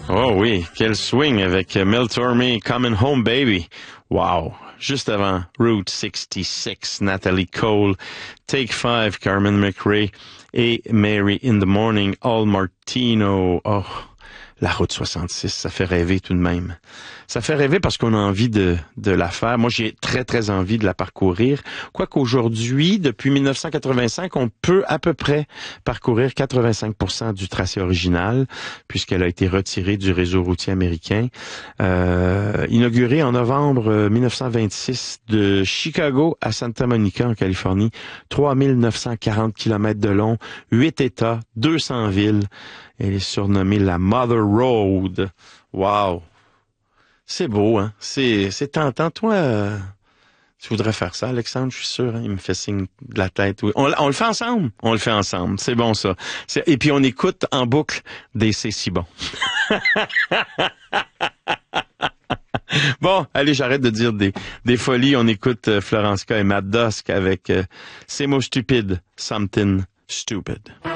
Oh oui, quel swing avec Mel Torme, Coming Home Baby. Wow. Juste avant, Route 66, Natalie Cole, Take 5, Carmen McRae et Mary in the Morning, Al Martino. Oh, la Route 66, ça fait rêver tout de même. Ça fait rêver parce qu'on a envie de la faire. Moi, j'ai très, très envie de la parcourir. Quoique aujourd'hui, depuis 1985, on peut à peu près parcourir 85% du tracé original, puisqu'elle a été retirée du réseau routier américain. Inaugurée en novembre 1926 de Chicago à Santa Monica, en Californie. 3940 km de long, 8 États, 200 villes. Elle est surnommée la Mother Road. Wow! C'est beau, hein? C'est tentant. Toi, tu voudrais faire ça, Alexandre, je suis sûr. Hein? Il me fait signe de la tête. Oui. On le fait ensemble? On le fait ensemble. C'est bon, ça. Et puis, on écoute en boucle des C'est si bon. Bon, allez, j'arrête de dire des folies. On écoute Florence K. et Matt Dusk avec Ces mots stupides, Something Stupid.